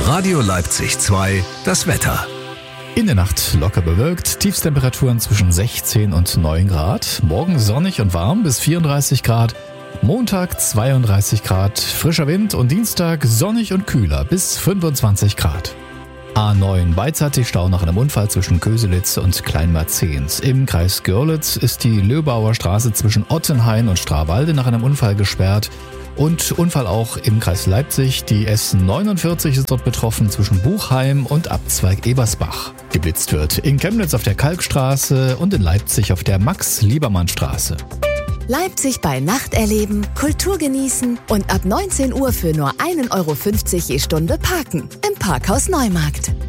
Radio Leipzig 2, das Wetter. In der Nacht locker bewölkt, Tiefstemperaturen zwischen 16 und 9 Grad. Morgen sonnig und warm bis 34 Grad. Montag 32 Grad, frischer Wind und Dienstag sonnig und kühler bis 25 Grad. A9 beidseitig Stau nach einem Unfall zwischen Köselitz und Kleinmerzens. Im Kreis Görlitz ist die Löbauer Straße zwischen Ottenhain und Strawalde nach einem Unfall gesperrt. Und Unfall auch im Kreis Leipzig. Die S49 ist dort betroffen zwischen Buchheim und Abzweig Ebersbach. Geblitzt wird in Chemnitz auf der Kalkstraße und in Leipzig auf der Max-Liebermann-Straße. Leipzig bei Nacht erleben, Kultur genießen und ab 19 Uhr für nur 1,50 € je Stunde parken. Im Parkhaus Neumarkt.